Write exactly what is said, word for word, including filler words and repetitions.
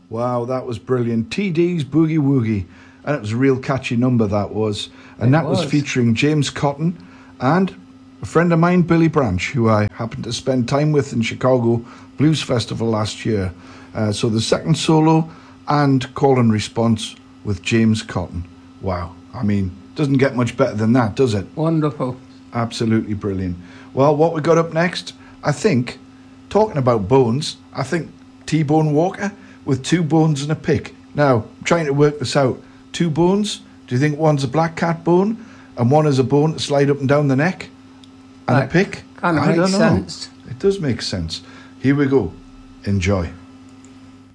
Wow, that was brilliant. T D's Boogie Woogie. And it was a real catchy number, that was. And It that was. was featuring James Cotton and a friend of mine, Billy Branch, who I happened to spend time with in Chicago Blues Festival last year. Uh, so the second solo and call and response with James Cotton. Wow. I mean, doesn't get much better than that, does it? Wonderful. Absolutely brilliant. Well, what we got up next, I think, talking about bones, I think T-Bone Walker with two bones and a pick. Now, I'm trying to work this out. Two bones? Do you think one's a black cat bone and one is a bone to slide up and down the neck? And That a pick? kind of I makes don't know. sense. It does make sense. Here we go. Enjoy.